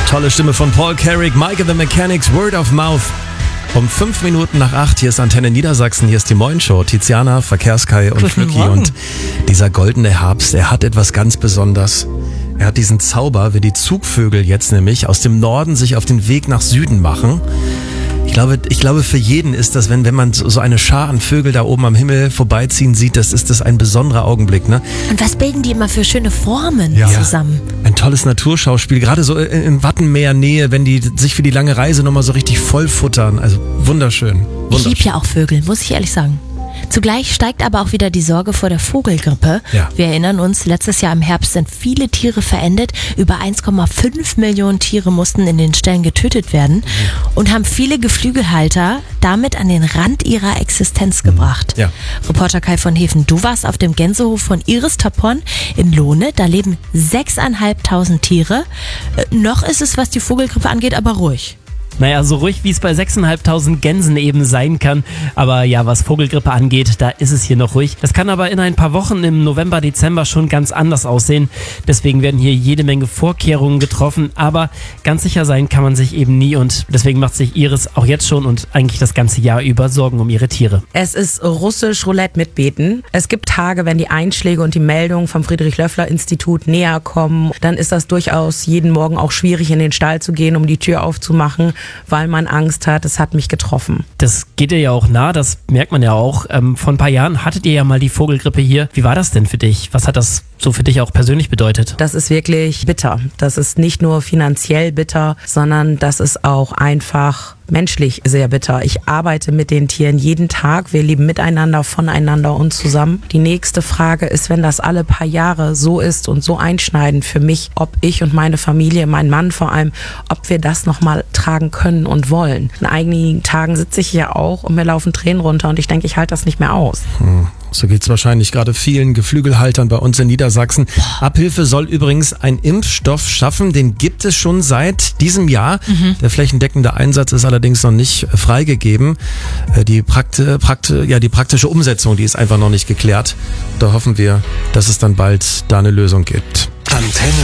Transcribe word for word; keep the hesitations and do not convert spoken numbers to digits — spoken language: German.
Tolle Stimme von Paul Carrick, Mike and the Mechanics, Word of Mouth. Um fünf Minuten nach acht, hier ist Antenne Niedersachsen, hier ist die Moin-Show. Tiziana, Verkehrskai und Flücki. Und dieser goldene Herbst, er hat etwas ganz Besonderes. Er hat diesen Zauber, wie die Zugvögel jetzt nämlich aus dem Norden sich auf den Weg nach Süden machen. Ich glaube, ich glaube, für jeden ist das, wenn, wenn man so eine Schar an Vögel da oben am Himmel vorbeiziehen sieht, das ist das ein besonderer Augenblick, ne? Und was bilden die immer für schöne Formen ja. zusammen? Ein tolles Naturschauspiel, gerade so in Wattenmeernähe, wenn die sich für die lange Reise nochmal so richtig voll futtern. Also wunderschön. wunderschön. Ich liebe ja auch Vögel, muss ich ehrlich sagen. Zugleich steigt aber auch wieder die Sorge vor der Vogelgrippe. Ja. Wir erinnern uns, letztes Jahr im Herbst sind viele Tiere verendet. Über eins Komma fünf Millionen Tiere mussten in den Ställen getötet werden mhm. und haben viele Geflügelhalter damit an den Rand ihrer Existenz gebracht. Ja. Reporter Kai von Hefen, du warst auf dem Gänsehof von Iris Topon in Lohne. Da leben sechstausendfünfhundert Tiere. Äh, noch ist es, was die Vogelgrippe angeht, aber ruhig. Naja, so ruhig wie es bei sechstausendfünfhundert Gänsen eben sein kann. Aber ja, was Vogelgrippe angeht, da ist es hier noch ruhig. Das kann aber in ein paar Wochen im November, Dezember schon ganz anders aussehen. Deswegen werden hier jede Menge Vorkehrungen getroffen. Aber ganz sicher sein kann man sich eben nie. Und deswegen macht sich Iris auch jetzt schon und eigentlich das ganze Jahr über Sorgen um ihre Tiere. Es ist russisch Roulette mit Beten. Es gibt Tage, wenn die Einschläge und die Meldungen vom Friedrich-Löffler-Institut näher kommen, dann ist das durchaus jeden Morgen auch schwierig, in den Stall zu gehen, um die Tür aufzumachen, weil man Angst hat, es hat mich getroffen. Das geht dir ja auch nah, das merkt man ja auch. Ähm, vor ein paar Jahren hattet ihr ja mal die Vogelgrippe hier. Wie war das denn für dich? Was hat das so für dich auch persönlich bedeutet? Das ist wirklich bitter. Das ist nicht nur finanziell bitter, sondern das ist auch einfach menschlich sehr bitter. Ich arbeite mit den Tieren jeden Tag. Wir leben miteinander, voneinander und zusammen. Die nächste Frage ist, wenn das alle paar Jahre so ist und so einschneidend für mich, ob ich und meine Familie, mein Mann vor allem, ob wir das nochmal tragen können und wollen. In einigen Tagen sitze ich hier auch und mir laufen Tränen runter und ich denke, ich halte das nicht mehr aus. Hm. So geht's wahrscheinlich gerade vielen Geflügelhaltern bei uns in Niedersachsen. Abhilfe soll übrigens ein Impfstoff schaffen, den gibt es schon seit diesem Jahr. Mhm. Der flächendeckende Einsatz ist allerdings noch nicht freigegeben. Die, Prakti- Prakti- ja, die praktische Umsetzung, die ist einfach noch nicht geklärt. Da hoffen wir, dass es dann bald da eine Lösung gibt. Antenne